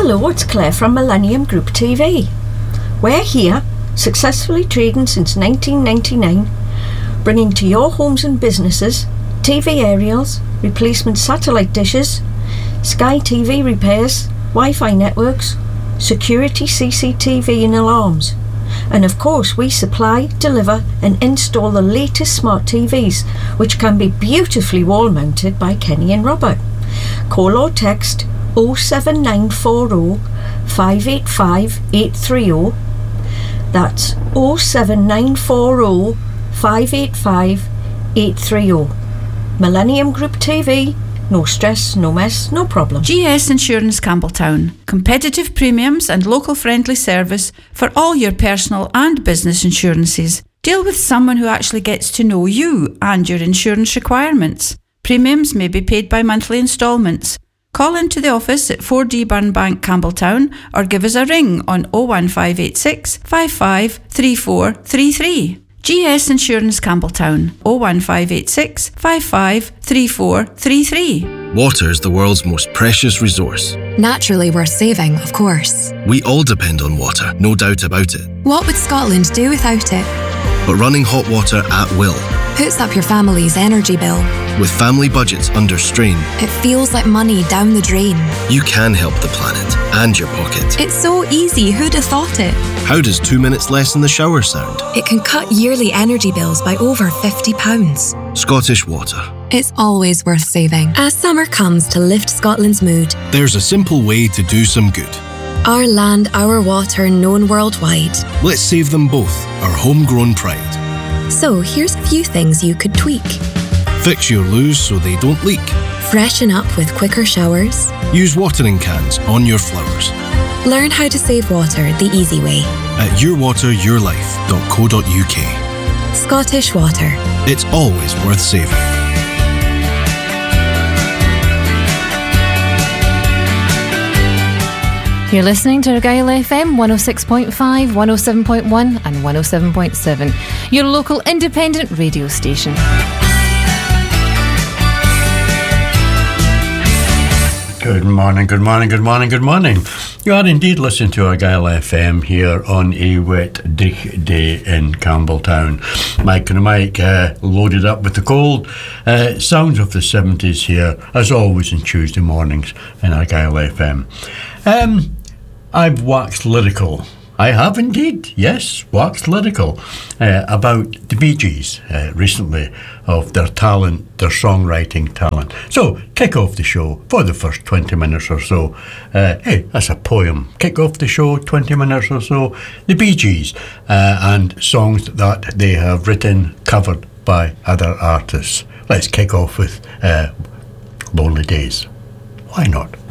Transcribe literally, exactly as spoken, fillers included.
Hello, it's Claire from Millennium Group T V. We're here, successfully trading since nineteen ninety-nine, bringing to your homes and businesses T V aerials, replacement satellite dishes, Sky T V repairs, Wi-Fi networks, security C C T V and alarms. And of course we supply, deliver and install the latest smart T Vs, which can be beautifully wall mounted by Kenny and Robert. Call or text oh seven nine four oh five eight five eight three oh. That's oh seven nine four oh five eight five eight three oh. Millennium Group T V. No stress, no mess, no problem. G S Insurance Campbelltown. Competitive premiums and local friendly service for all your personal and business insurances. Deal with someone who actually gets to know you and your insurance requirements. Premiums may be paid by monthly instalments. Call into the office at four D Burnbank, Campbelltown, or give us a ring on oh one five eight six five five three four three three. G S Insurance Campbelltown, oh one five eight six five five three four three three. Water is the world's most precious resource. Naturally worth saving, of course. We all depend on water, no doubt about it. What would Scotland do without it? But running hot water at will puts up your family's energy bill. With family budgets under strain, it feels like money down the drain. You can help the planet and your pocket. It's so easy, who'd have thought it? How does two minutes less in the shower sound? It can cut yearly energy bills by over fifty pounds. Scottish Water. It's always worth saving. As summer comes to lift Scotland's mood, there's a simple way to do some good. Our land, our water, known worldwide. Let's save them both, our homegrown pride. So here's a few things you could tweak. Fix your loos so they don't leak. Freshen up with quicker showers. Use watering cans on your flowers. Learn how to save water the easy way. At your water your life dot co dot U K. Scottish Water. It's always worth saving. You're listening to Argyll F M one oh six point five, one oh seven point one and one oh seven point seven, your local independent radio station. Good morning, good morning, good morning, good morning. You are indeed listening to Argyll F M here on a wet day in Campbelltown. Mike and Mike uh, loaded up with the cold. Uh, sounds of the seventies here, as always, on Tuesday mornings in Argyll F M. Um, I've waxed lyrical. I have indeed, yes, waxed lyrical uh, about the Bee Gees uh, recently, of their talent, their songwriting talent. So, kick off the show for the first twenty minutes or so. Uh, hey, that's a poem. Kick off the show, twenty minutes or so. The Bee Gees uh, and songs that they have written, covered by other artists. Let's kick off with uh, Lonely Days. Why not?